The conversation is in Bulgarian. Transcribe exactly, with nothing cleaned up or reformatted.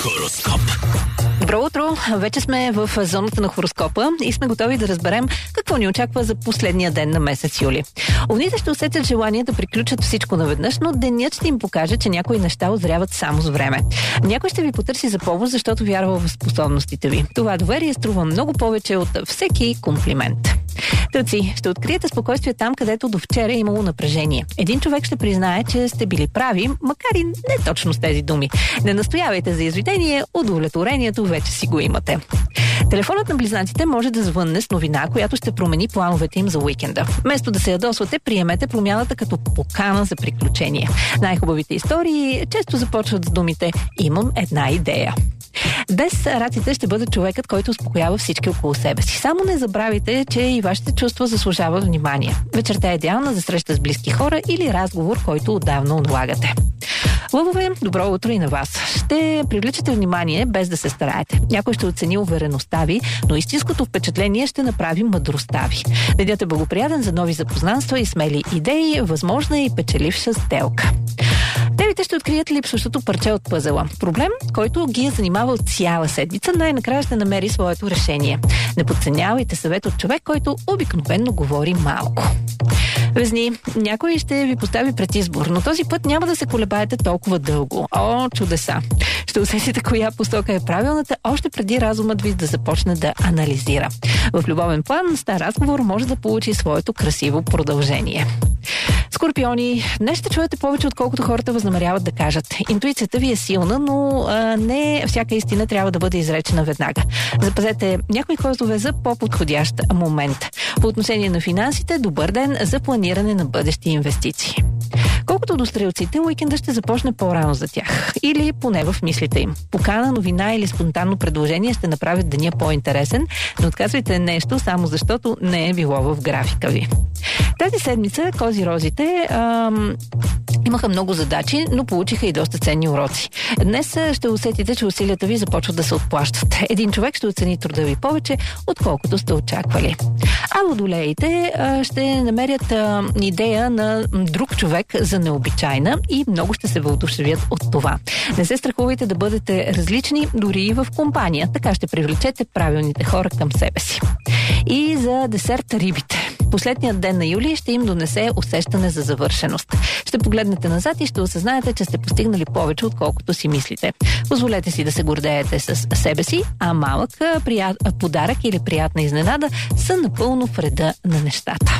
Хороскоп. Добро утро! Вече сме в зоната на хороскопа и сме готови да разберем какво ни очаква за последния ден на месец юли. Овните ще усетят желание да приключат всичко наведнъж, но денят ще им покаже, че някои неща озряват само с време. Някой ще ви потърси за помощ, защото вярва в способностите ви. Това доверие струва много повече от всеки комплимент. Тълци, ще откриете спокойствие там, където до вчера е имало напрежение. Един човек ще признае, че сте били прави, макар и не точно с тези думи. Не настоявайте за извинение, удовлетворението вече си го имате. Телефонът на близнаците може да звънне с новина, която ще промени плановете им за уикенда. Вместо да се ядосвате, приемете промяната като покана за приключение. Най-хубавите истории често започват с думите «Имам една идея». Днес раците ще бъде човекът, който успокоява всички около себе си. Само не забравяйте, че и вашите чувства заслужават внимание. Вечерта е идеална за среща с близки хора или разговор, който отдавна отлагате. Лъвове, добро утро и на вас. Ще привличате внимание без да се стараете. Някой ще оцени увереността ви, но истинското впечатление ще направи мъдростта ви. Денят е благоприятен за нови запознанства и смели идеи, възможна и печеливша сделка. Девите ще открият липсващото парче от пъзела. Проблем, който ги е занимавал цяла седмица, най-накрая ще намери своето решение. Не подценявайте съвет от човек, който обикновено говори малко. Везни, някой ще ви постави пред избор, но този път няма да се колебаете толкова дълго. О, чудеса! Ще усетите коя посока е правилната, още преди разумът ви да започне да анализира. В любовен план, стар разговор може да получи своето красиво продължение. Скорпиони, днес ще чуете повече, отколкото хората възнамеряват да кажат. Интуицията ви е силна, но а, не всяка истина трябва да бъде изречена веднага. Запазете някои козове за по-подходящ момент. По отношение на финансите, добър ден за планиране на бъдещи инвестиции. Колкото до стрелците, уикенда ще започне по-рано за тях. Или поне в мислите им. Покана, новина или спонтанно предложение ще направят деня по-интересен, но отказвайте нещо само защото не е било в графика ви. Тази седмица кози-розите ам, имаха много задачи, но получиха и доста ценни уроци. Днес ще усетите, че усилията ви започват да се отплащат. Един човек ще оцени труда ви повече, отколкото сте очаквали. А водолеите а, ще намерят а, идея на друг човек за необичайна и много ще се въодушевят от това. Не се страхувайте да бъдете различни, дори и в компания. Така ще привлечете правилните хора към себе си. И за десерт рибите. Последният ден на юли ще им донесе усещане за завършеност. Ще погледнете назад и ще осъзнаете, че сте постигнали повече, отколкото си мислите. Позволете си да се гордеете с себе си, а малък прият... подарък или приятна изненада са напълно в реда на нещата.